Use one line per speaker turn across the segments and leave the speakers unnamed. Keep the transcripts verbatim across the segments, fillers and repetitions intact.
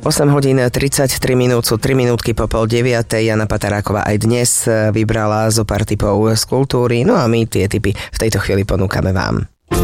osem hodín tridsaťtri minút, sú tri minútky po pol deviatej. Jana Pataráková aj dnes vybrala zo pár tipov z kultúry, no a my tie tipy v tejto chvíli ponúkame vám.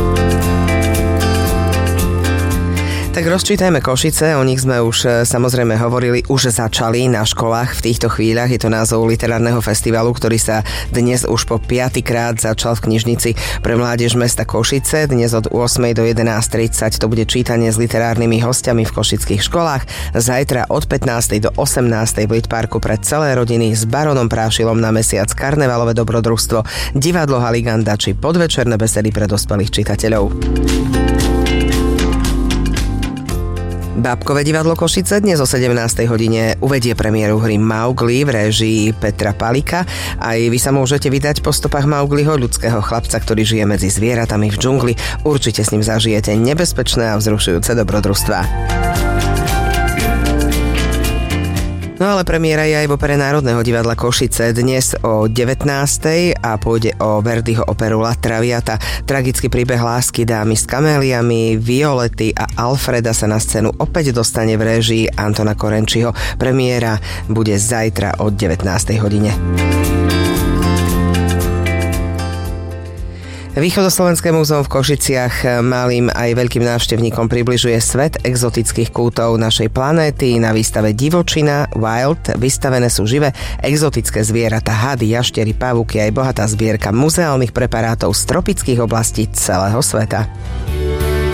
Tak rozčítajme Košice, o nich sme už samozrejme hovorili, už začali na školách v týchto chvíľach. Je to názov literárneho festivalu, ktorý sa dnes už po piatykrát začal v knižnici pre mládež mesta Košice. Dnes od ôsmej do jedenásť tridsať to bude čítanie s literárnymi hostiami v košických školách. Zajtra od pätnástej do osemnástej v Litparku pre celé rodiny s Baronom Prášilom na mesiac karnevalové dobrodružstvo, divadlo Haliganda či podvečerné besedy pre dospelých čitateľov. Bábkové divadlo Košice dnes o sedemnástej hodine uvedie premiéru hry Maugli v réžii Petra Palika. Aj vy sa môžete vydať po stopách Maugliho, ľudského chlapca, ktorý žije medzi zvieratami v džungli. Určite s ním zažijete nebezpečné a vzrušujúce dobrodružstvá. No ale premiéra je aj v opere Národného divadla Košice dnes o devätnástej a pôjde o Verdiho operu La Traviata. Tragický príbeh lásky dámy s kaméliami, Violety a Alfreda sa na scénu opäť dostane v réžii Antona Korenčiho. Premiéra bude zajtra o devätnástej hodine. Východoslovenské múzeum v Košiciach malým aj veľkým návštevníkom približuje svet exotických kútov našej planéty. Na výstave Divočina Wild vystavené sú živé exotické zvieratá, hady, jaštery, pavúky aj bohatá zbierka muzeálnych preparátov z tropických oblastí celého sveta.